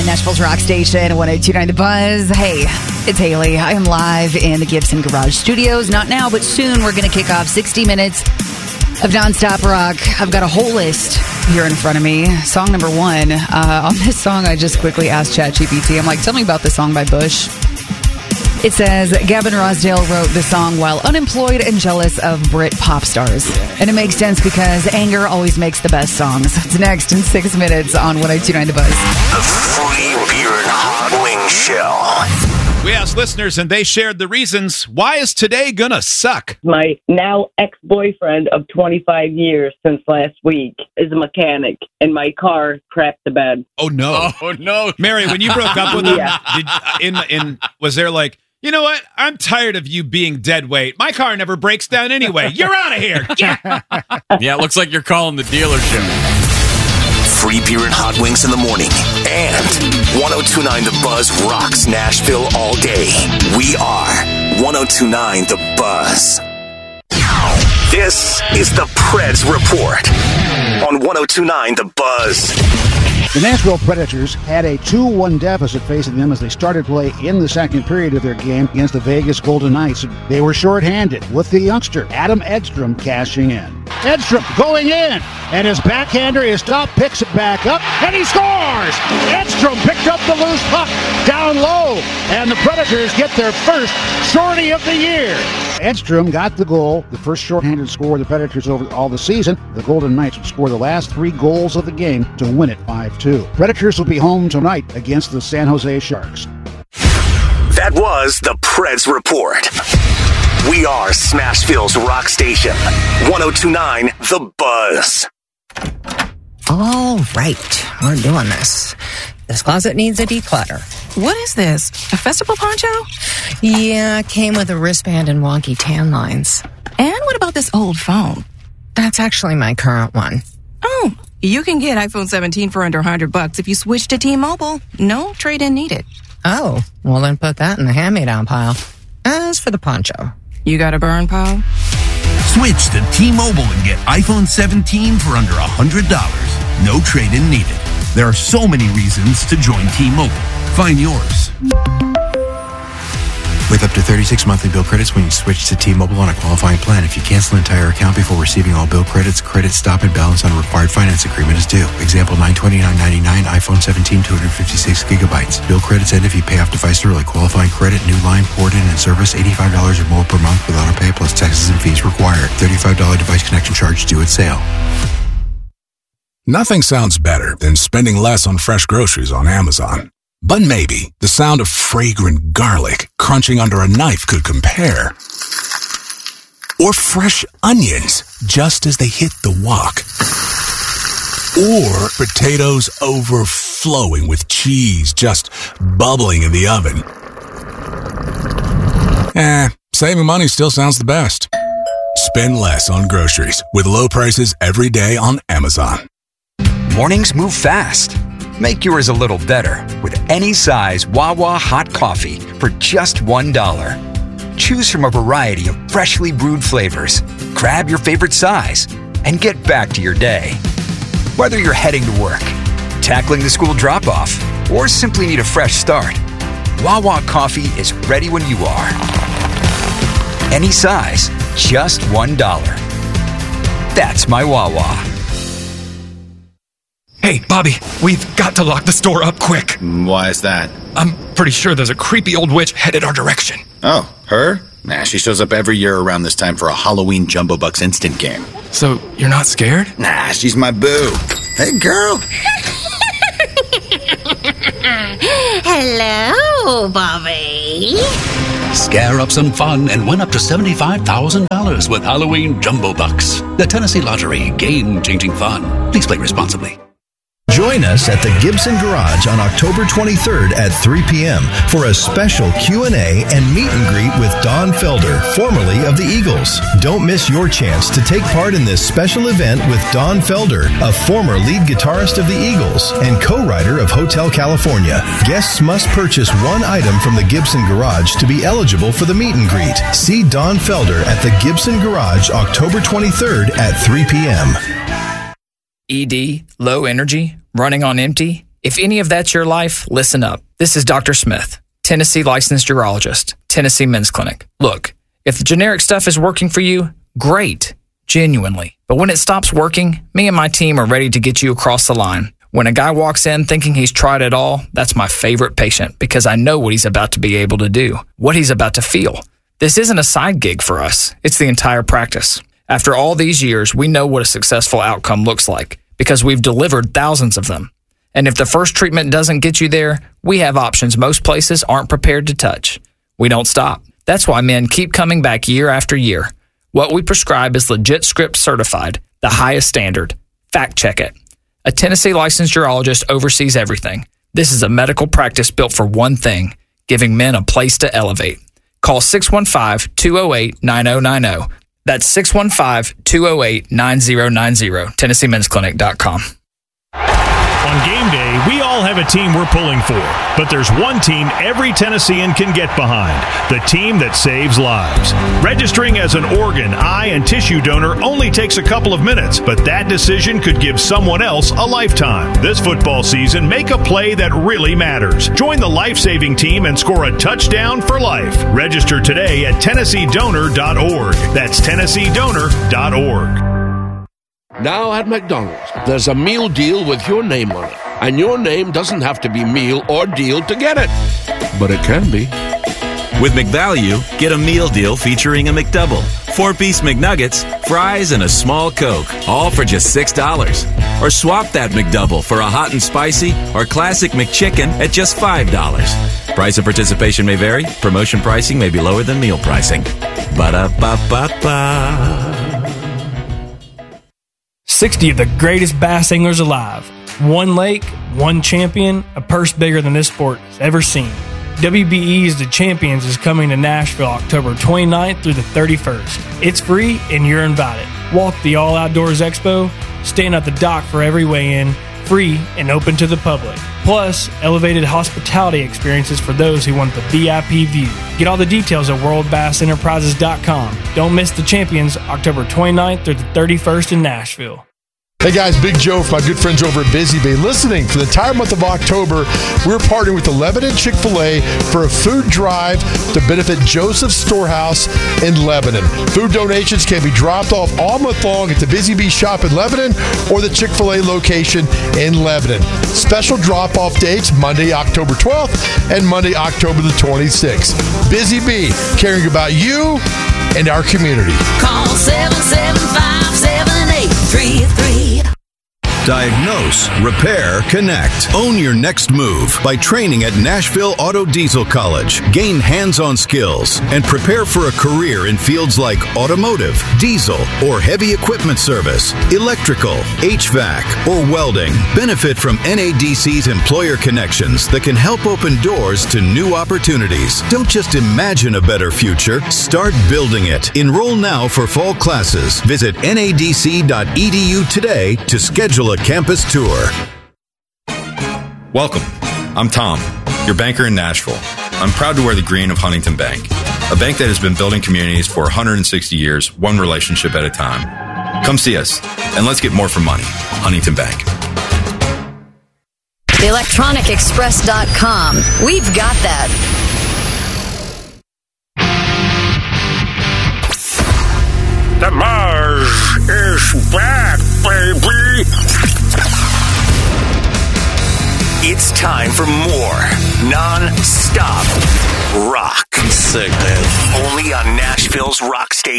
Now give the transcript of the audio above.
102.9 Nashville's Rock Station, 102.9 The Buzz. Hey, it's Haley. I am live in the Gibson Garage Studios. Not now, but soon we're going to kick off 60 minutes of nonstop rock. I've got a whole list here in front of me. Song number one. On this song, I just quickly asked ChatGPT. I'm like, tell me about the song by Bush. It says, Gavin Rossdale wrote the song while unemployed and jealous of Brit pop stars. And it makes sense because anger always makes the best songs. It's next in 6 minutes on 102.9 The Buzz. The Free Beer and Hot Wings Show. We asked listeners and they shared the reasons. Why is today gonna suck? My now ex-boyfriend of 25 years since last week is a mechanic, and my car crapped the bed. Oh no. Oh no. Mary, when you broke up with him, Yeah. was there like, you know what? I'm tired of you being dead weight. My car never breaks down anyway. You're out of here. Yeah. Yeah, it looks like you're calling the dealership. Free beer and hot wings in the morning. And 102.9 The Buzz rocks Nashville all day. We are 102.9 The Buzz. This is the Preds Report on 102.9 The Buzz. The Nashville Predators had a 2-1 deficit facing them as they started play in the second period of their game against the Vegas Golden Knights. They were shorthanded with the youngster Adam Edstrom cashing in. Edstrom going in, and his backhander is stopped, picks it back up, and he scores! Edstrom picked up the loose puck down low, and the Predators get their first shorty of the year. Edstrom got the goal, the first shorthanded score of the Predators over all the season. The Golden Knights would score the last 3 goals of the game to win it 5-2. Predators will be home tonight against the San Jose Sharks. That was the Preds Report. We are Smashville's rock station. 102.9 The Buzz. All right, we're doing this. This closet needs a declutter. What is this? A festival poncho? Yeah, came with a wristband and wonky tan lines. And what about this old phone? That's actually my current one. Oh, you can get iPhone 17 for under $100 if you switch to T-Mobile. No trade-in needed. Oh, well then put that in the hand-me-down pile. As for the poncho. You got a burn, pal? Switch to T-Mobile and get iPhone 17 for under $100. No trade-in needed. There are so many reasons to join T-Mobile. Find yours. With up to 36 monthly bill credits when you switch to T-Mobile on a qualifying plan. If you cancel an entire account before receiving all bill credits, credit stop and balance on a required finance agreement is due. Example, $929.99, iPhone 17, 256 gigabytes. Bill credits end if you pay off device early. Qualifying credit, new line, port in and service, $85 or more per month with auto pay plus taxes and fees required. $35 device connection charge due at sale. Nothing sounds better than spending less on fresh groceries on Amazon. But maybe the sound of fragrant garlic crunching under a knife could compare. Or fresh onions just as they hit the wok. Or potatoes overflowing with cheese just bubbling in the oven. Saving money still sounds the best. Spend less on groceries with low prices every day on Amazon. Mornings move fast. Make yours a little better with any size Wawa hot coffee for just $1. Choose from a variety of freshly brewed flavors. Grab your favorite size and get back to your day. Whether you're heading to work, tackling the school drop-off, or simply need a fresh start, Wawa coffee is ready when you are. Any size, just $1. That's my Wawa. Hey, Bobby, we've got to lock the store up quick. Why is that? I'm pretty sure there's a creepy old witch headed our direction. Oh, her? Nah, she shows up every year around this time for a Halloween Jumbo Bucks instant game. So, you're not scared? Nah, she's my boo. Hey, girl. Hello, Bobby. Scare up some fun and win up to $75,000 with Halloween Jumbo Bucks. The Tennessee Lottery, game-changing fun. Please play responsibly. Join us at the Gibson Garage on October 23rd at 3 p.m. for a special Q&A and meet and greet with Don Felder, formerly of the Eagles. Don't miss your chance to take part in this special event with Don Felder, a former lead guitarist of the Eagles and co-writer of Hotel California. Guests must purchase one item from the Gibson Garage to be eligible for the meet and greet. See Don Felder at the Gibson Garage October 23rd at 3 p.m. ED, low energy, running on empty. If any of that's your life, listen up. This is Dr. Smith, Tennessee licensed urologist, Tennessee Men's Clinic. Look, if the generic stuff is working for you, great, genuinely. But when it stops working, me and my team are ready to get you across the line. When a guy walks in thinking he's tried it all, that's my favorite patient because I know what he's about to be able to do, what he's about to feel. This isn't a side gig for us. It's the entire practice. After all these years, we know what a successful outcome looks like because we've delivered thousands of them. And if the first treatment doesn't get you there, we have options most places aren't prepared to touch. We don't stop. That's why men keep coming back year after year. What we prescribe is legit script certified, the highest standard. Fact check it. A Tennessee licensed urologist oversees everything. This is a medical practice built for one thing, giving men a place to elevate. Call 615-208-9090. That's 615-208-9090, TennesseeMen'sClinic.com. On game day, we all have a team we're pulling for, but there's one team every Tennessean can get behind, the team that saves lives. Registering as an organ, eye, and tissue donor only takes a couple of minutes, but that decision could give someone else a lifetime. This football season, make a play that really matters. Join the life-saving team and score a touchdown for life. Register today at TennesseeDonor.org. That's TennesseeDonor.org. Now at McDonald's, there's a meal deal with your name on it. And your name doesn't have to be meal or deal to get it. But it can be. With McValue, get a meal deal featuring a McDouble, 4-piece McNuggets, fries, and a small Coke, all for just $6. Or swap that McDouble for a hot and spicy or classic McChicken at just $5. Price of participation may vary. Promotion pricing may be lower than meal pricing. Ba-da-ba-ba-ba. 60 of the greatest bass anglers alive. One lake, one champion, a purse bigger than this sport has ever seen. WBE's The Champions is coming to Nashville October 29th through the 31st. It's free and you're invited. Walk the All Outdoors Expo, stand at the dock for every weigh-in, free and open to the public. Plus, elevated hospitality experiences for those who want the VIP view. Get all the details at worldbassenterprises.com. Don't miss The Champions October 29th through the 31st in Nashville. Hey guys, Big Joe from my good friends over at Busy Bee. Listening, for the entire month of October, we're partnering with the Lebanon Chick-fil-A for a food drive to benefit Joseph's Storehouse in Lebanon. Food donations can be dropped off all month long at the Busy Bee shop in Lebanon or the Chick-fil-A location in Lebanon. Special drop-off dates, Monday, October 12th and Monday, October the 26th. Busy Bee, caring about you and our community. Call 775-7833. Diagnose, repair, connect. Own your next move by training at Nashville Auto Diesel College. Gain hands-on skills and prepare for a career in fields like automotive, diesel, or heavy equipment service, electrical, HVAC, or welding. Benefit from NADC's employer connections that can help open doors to new opportunities. Don't just imagine a better future, start building it. Enroll now for fall classes. Visit nadc.edu today to schedule a campus tour. Welcome. I'm Tom, your banker in Nashville. I'm proud to wear the green of Huntington Bank, a bank that has been building communities for 160 years, one relationship at a time. Come see us, and let's get more for money. Huntington Bank. ElectronicExpress.com. We've got that. The Buzz is back, baby. It's time for more non-stop rock. I'm sick, man. Only on Nashville's Rock Station.